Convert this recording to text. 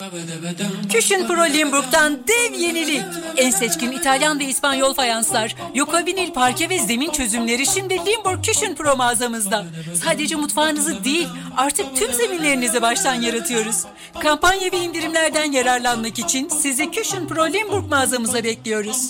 Cushion Pro Limburg'dan dev yenilik. En seçkin İtalyan ve İspanyol fayanslar, yoka vinil parke ve zemin çözümleri şimdi Limburg Cushion Pro mağazamızda. Sadece mutfağınızı değil, artık tüm zeminlerinizi baştan yaratıyoruz. Kampanya ve indirimlerden yararlanmak için sizi Cushion Pro Limburg mağazamıza bekliyoruz.